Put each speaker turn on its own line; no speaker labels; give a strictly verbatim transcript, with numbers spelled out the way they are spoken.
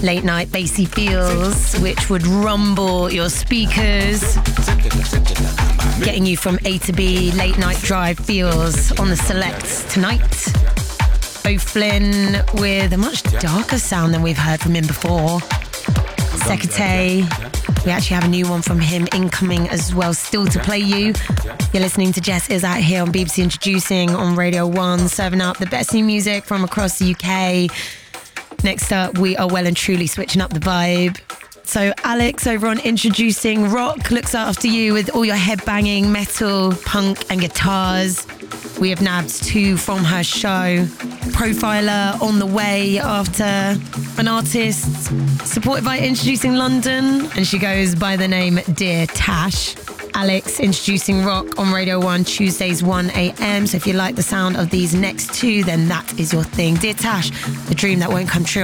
late night bassy feels, which would rumble your speakers, getting you from A to B, late night drive feels on the selects tonight. O'Flynn with a much darker sound than we've heard from him before. Sekate, we actually have a new one from him incoming as well, still to play you. You're listening to Jess Is Out here on B B C Introducing on Radio one, serving up the best new music from across the U K. Next up, we are well and truly switching up the vibe. So Alex over on Introducing Rock looks after you with all your headbanging, metal, punk and guitars. We have nabbed two from her show. Profiler on the way after an artist supported by Introducing London, and she goes by the name Dear Tash. Alex Introducing Rock on Radio one, Tuesdays one a.m. So if you like the sound of these next two, then that is your thing. Dear Tash, the dream that won't come true.